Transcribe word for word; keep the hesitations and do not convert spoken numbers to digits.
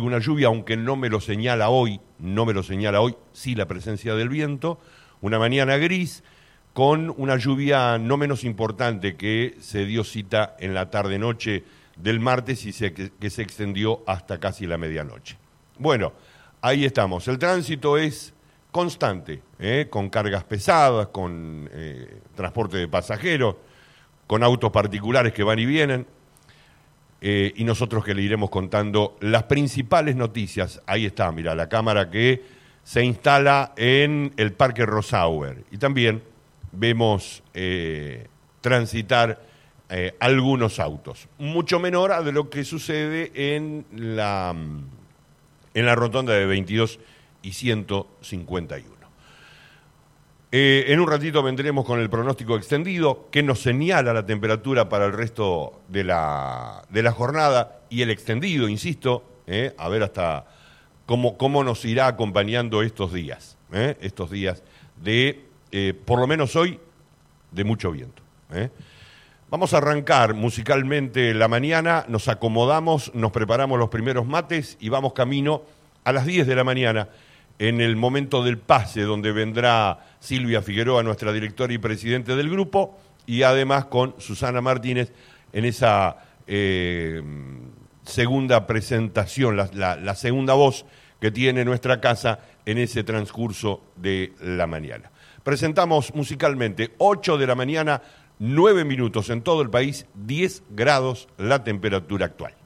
alguna lluvia, aunque no me lo señala hoy, no me lo señala hoy, sí la presencia del viento. Una mañana gris con una lluvia no menos importante que se dio cita en la tarde-noche del martes y se, que se extendió hasta casi la medianoche. Bueno, ahí estamos. El tránsito es constante, ¿eh? Con cargas pesadas, con eh, transporte de pasajeros, con autos particulares que van y vienen, eh, y nosotros que le iremos contando las principales noticias. Ahí está, mira, la cámara que se instala en el Parque Rosauer, y también vemos eh, transitar eh, algunos autos, mucho menor a de lo que sucede en la, en la rotonda de veintidós y ciento cincuenta y uno. Eh, en un ratito vendremos con el pronóstico extendido que nos señala la temperatura para el resto de la, de la jornada, y el extendido, insisto, eh, a ver hasta cómo, cómo nos irá acompañando estos días, eh, estos días de, eh, por lo menos hoy, de mucho viento. Eh. Vamos a arrancar musicalmente la mañana, nos acomodamos, nos preparamos los primeros mates y vamos camino a las diez de la mañana, en el momento del pase, donde vendrá Silvia Figueroa, nuestra directora y presidente del grupo, y además con Susana Martínez en esa eh, segunda presentación, la, la, la segunda voz que tiene nuestra casa en ese transcurso de la mañana. Presentamos musicalmente ocho de la mañana, nueve minutos en todo el país, diez grados la temperatura actual.